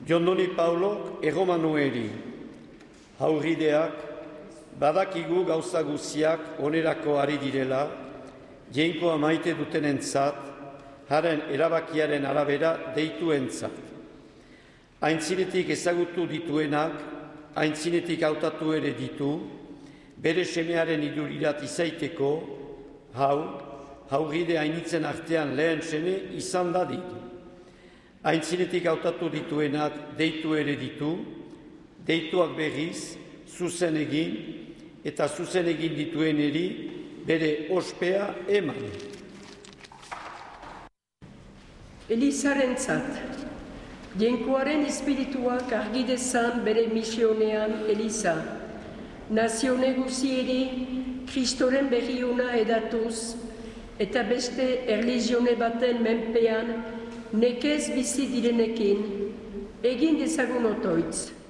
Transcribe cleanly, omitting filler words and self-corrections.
Jondoni Paulok erromanueri, haurrideak, badakigu gauza guziak onerako ari direla, jainkoa maite dutenentzat, haren erabakiaren arabera deituentzat. Aintzinetik ezagutu dituenak, aintzinetik hautatu ere ditu, bere semearen idurirat izaiteko, haurride hainitzen artean lehen seme izan dadit. Aintzinetik hautatu dituenak deitu ere ditu, deituak berriz, zuzen egin, eta zuzen egin ditueneri bere ospea eman. Elizarentzat, jainkoaren espirituak argi dezan bere misionean Eliza, nazione guzieri Kristoren berri ona edatuz, eta beste erlizione baten menpean nekez bizi direnekin, egin dezagun otoitz.